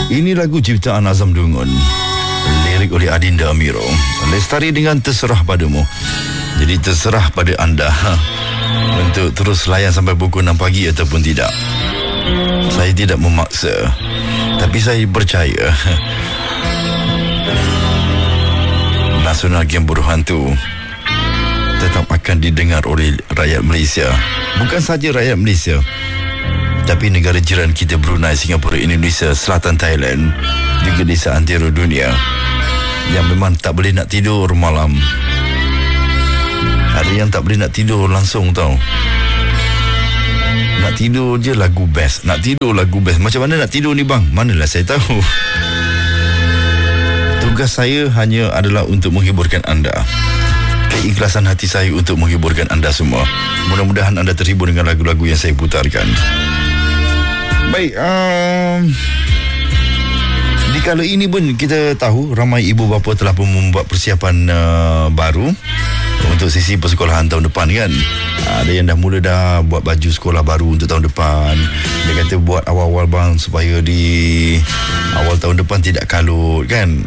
Ini lagu ciptaan Azam Dungun, lirik oleh Adinda Amiro. Lestari dengan Terserah Padamu. Jadi terserah pada anda untuk terus layan sampai pukul 6 pagi ataupun tidak. Saya tidak memaksa, tapi saya percaya Nasional Game Berhantu tetap akan didengar oleh rakyat Malaysia. Bukan saja rakyat Malaysia, tapi negara jiran kita Brunei, Singapura, Indonesia, Selatan Thailand, juga di seantero dunia yang memang tak boleh nak tidur malam. Ada yang tak boleh nak tidur langsung tau. Nak tidur je lagu best. Nak tidur lagu best. Macam mana nak tidur ni bang? Manalah saya tahu. Tugas saya hanya adalah untuk menghiburkan anda. Keikhlasan hati saya untuk menghiburkan anda semua. Mudah-mudahan anda terhibur dengan lagu-lagu yang saya putarkan. Baik, di kala ini pun kita tahu ramai ibu bapa telah pun membuat persiapan baru untuk sisi persekolahan tahun depan kan. Ada yang dah buat baju sekolah baru untuk tahun depan. Dia kata buat awal-awal bang supaya di awal tahun depan tidak kalut kan.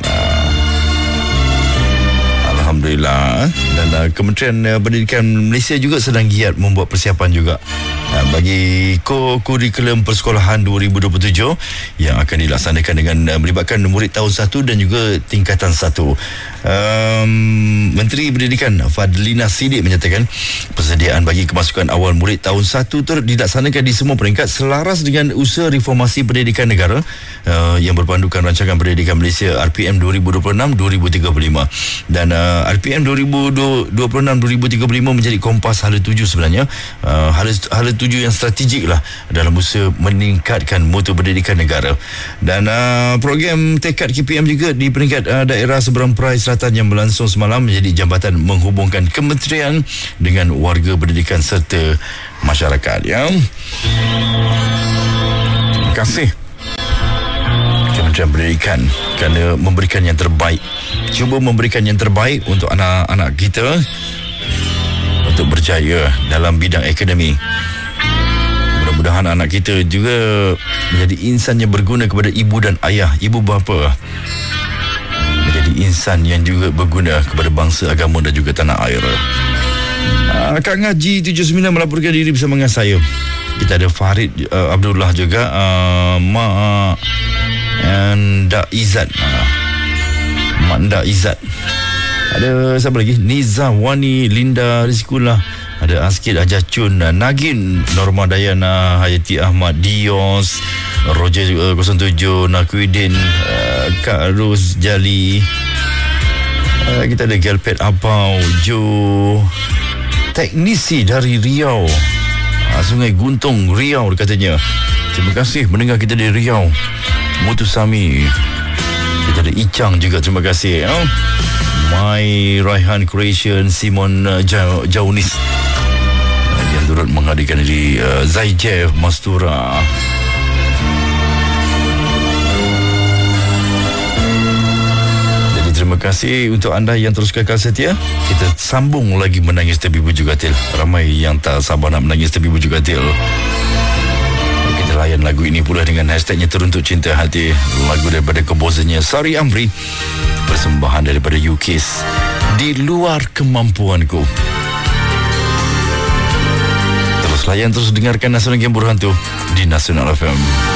Alhamdulillah. Dan Kementerian Pendidikan Malaysia juga sedang giat membuat persiapan juga bagi kurikulum persekolahan 2027 yang akan dilaksanakan dengan melibatkan murid tahun 1 dan juga tingkatan 1. Menteri Pendidikan Fadlina Siddiq menyatakan persediaan bagi kemasukan awal murid tahun 1 dilaksanakan di semua peringkat selaras dengan usaha reformasi pendidikan negara yang berpandukan Rancangan Pendidikan Malaysia RPM 2026-2035. Dan RPM 2026-2035 menjadi kompas hala tuju sebenarnya. Hala tuju yang strategik lah dalam usaha meningkatkan mutu pendidikan negara. Dan program tekad KPM juga di peringkat daerah seberang Perai Selatan yang berlangsung semalam menjadi jambatan menghubungkan kementerian dengan warga pendidikan serta masyarakat ya. Terima kasih Kementerian Pendidikan kerana memberikan yang terbaik. Cuba memberikan yang terbaik untuk anak-anak kita untuk berjaya dalam bidang akademik. Mudah-mudahan anak kita juga menjadi insan yang berguna kepada ibu dan ayah, ibu bapa. Menjadi insan yang juga berguna kepada bangsa, agama dan juga tanah air. Kak Ngaji 79 melaporkan diri bersama dengan saya. Kita ada Farid Abdullah juga, Mak Ndak Izzat. Mak Ndak Izzat. Ada siapa lagi? Niza Wani, Linda Rizkullah. Ada Askid Ajacun, Nagin, Norma Dayana, Hayati Ahmad, Dios, Roger 07, Nakuidin, Kak Ros Jali. Kita ada Gelpet Abau, Jo, teknisi dari Riau, Sungai Guntung, Riau katanya. Terima kasih mendengar kita di Riau. Mutu Sami. Kita ada Icang juga, terima kasih. Mai Raihan Creation, Simon Jaunis yang turut menghadirkan diri, Zaijev Mastura. Jadi terima kasih untuk anda yang terus kekal setia. Kita sambung lagi Menangis Tepi Bujuk Katil. Ramai yang tak sabar nak menangis tepi bujuk katil. Kita layan lagu ini pula dengan hashtagnya Teruntuk Cinta Hati. Lagu daripada komposernya Sari Amri, persembahan daripada UKIS, Di Luar Kemampuanku. Terus layan, terus dengarkan Nasional Game Berhantu di Nasional FM.